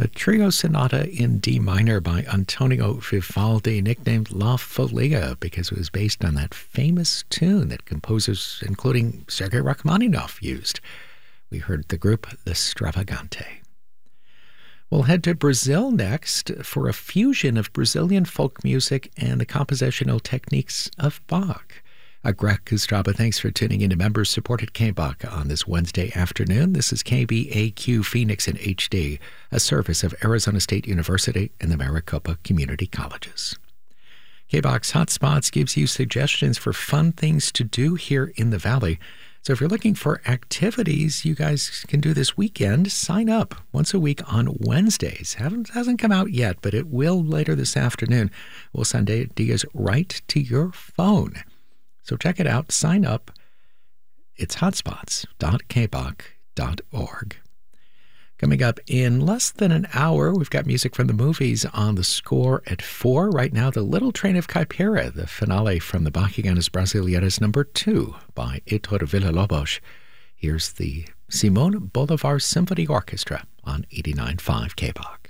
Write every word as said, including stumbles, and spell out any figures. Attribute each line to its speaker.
Speaker 1: a trio sonata in D minor by Antonio Vivaldi, nicknamed La Folia because it was based on that famous tune that composers including Sergei Rachmaninoff used. We heard the group The Stravagante. We'll head to Brazil next for a fusion of Brazilian folk music and the compositional techniques of Bach. Uh, Greg Kustraba, thanks for tuning in to members-supported K B O C on this Wednesday afternoon. This is K B A Q Phoenix in H D, a service of Arizona State University and the Maricopa Community Colleges. K B O C's Hotspots gives you suggestions for fun things to do here in the Valley. So if you're looking for activities you guys can do this weekend, sign up once a week on Wednesdays. Haven't, hasn't come out yet, but it will later this afternoon. We'll send ideas right to your phone. So check it out. Sign up. It's hotspots dot k b o c dot org. Coming up in less than an hour, we've got music from the movies on the score at four. Right now, The Little Train of Caipira, the finale from the Bachianas Brasileiras number two by Heitor Villa-Lobos. Here's the Simon Bolivar Symphony Orchestra on eighty-nine point five K B O C.